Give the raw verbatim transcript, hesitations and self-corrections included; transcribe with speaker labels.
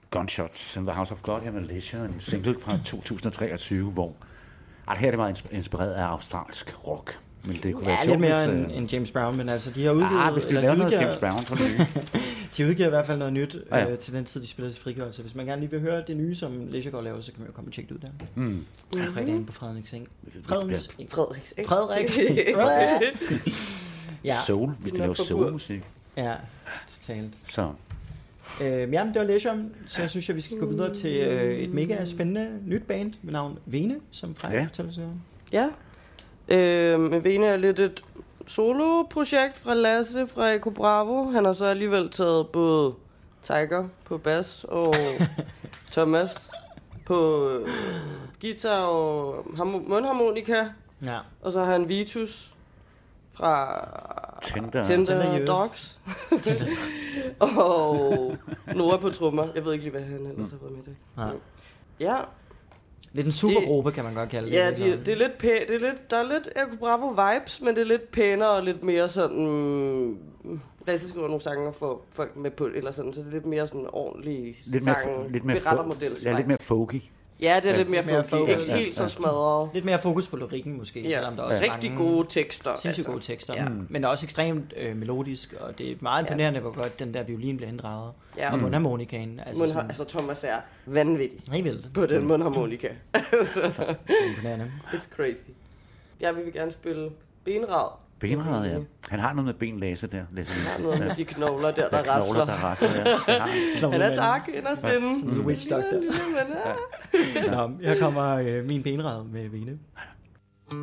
Speaker 1: Gunshots in the House of God her med Leisure, en single fra to tusind og treogtyve, hvor ej, her er det meget inspireret af australsk rock. Men det kunne
Speaker 2: ja,
Speaker 1: være
Speaker 2: lidt mere
Speaker 1: hvis,
Speaker 2: end,
Speaker 1: øh...
Speaker 2: end James Brown, men altså de har udgivet...
Speaker 1: Ah, hvis de laver noget udgiver... James Brown på det nye.
Speaker 2: De udgiver i hvert fald noget nyt
Speaker 1: ah, ja.
Speaker 2: øh, til den tid, de spiller til frigørelse. Hvis man gerne lige vil høre det nye, som Leisure går laver, så kan man jo komme og tjekke det ud der.
Speaker 1: Mm.
Speaker 2: Mm-hmm. Fredagen på Frederikseng.
Speaker 3: Frederiks. Frederiks.
Speaker 2: Frederiks.
Speaker 1: Ja. Soul, hvis de laver soulmusik.
Speaker 2: Ja, totalt.
Speaker 1: Så.
Speaker 2: Øh, ja, det var Leisure, så jeg synes, at vi skal gå videre til øh, et mega spændende nyt band med navn Vene, som Freja ja. fortæller sig om.
Speaker 3: Ja, øh, med Vene er lidt et solo-projekt fra Lasse fra Eko Bravo. Han har så alligevel taget både Tiger på bas og Thomas på øh, guitar og mundharmonika.
Speaker 2: Ja.
Speaker 3: Og så har han Vitus fra
Speaker 1: Tender,
Speaker 3: Tender, Tender Dogs. Og Nora på trommer. Jeg ved ikke lige, hvad han ellers har været med til.
Speaker 2: Ja.
Speaker 3: Ja.
Speaker 2: Lidt en supergruppe, kan man godt kalde det.
Speaker 3: Ja, det, det er lidt pæ- det er lidt, der er lidt Eko Bravo vibes, men det er lidt pænere og lidt mere sådan... Lasse skriver nogle sanger for folk med på, eller sådan, så det er lidt mere sådan ordentlig
Speaker 1: lidt mere,
Speaker 3: sang,
Speaker 1: lidt mere
Speaker 3: berettermodel.
Speaker 1: Ja, lidt mere folky.
Speaker 3: Ja, det er ja, lidt mere, mere folky. Ikke
Speaker 2: ja,
Speaker 3: helt
Speaker 2: ja.
Speaker 3: så smadret.
Speaker 2: Lidt mere fokus på lyrikken måske,
Speaker 3: ja.
Speaker 2: selvom der også
Speaker 3: er
Speaker 2: er
Speaker 3: rigtig
Speaker 2: mange
Speaker 3: gode tekster.
Speaker 2: Sindssygt altså. gode tekster.
Speaker 3: Ja.
Speaker 2: Mm. Men også ekstremt øh, melodisk, og det er meget imponerende, ja. hvor godt den der violin bliver inddraget. Ja. Og
Speaker 3: mm.
Speaker 2: mundharmonikaen.
Speaker 3: Altså, Mundha- altså Thomas er vanvittig.
Speaker 2: Helt vildt.
Speaker 3: På den mundharmonika.
Speaker 2: Det er imponerende.
Speaker 3: It's crazy. Jeg vil gerne spille benrad.
Speaker 1: Benrad, ja. Han har noget med benlæse der. Læser
Speaker 3: han har noget med de knogler der, der,
Speaker 1: der
Speaker 3: rasler.
Speaker 1: Der rasler ja.
Speaker 3: Han er dark inderst inde.
Speaker 2: Sådan en witch doctor. Nå, her kommer øh, min benrad med Vene.